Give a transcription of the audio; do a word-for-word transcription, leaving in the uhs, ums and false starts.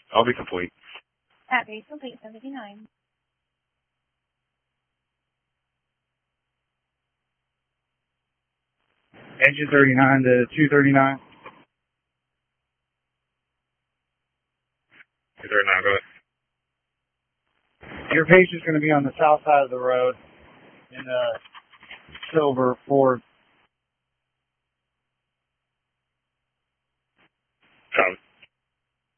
I'll be complete. At base complete seventy-nine. Engine thirty-nine to two thirty-nine. two thirty-nine, go ahead. Your patient's going to be on the south side of the road in a silver Ford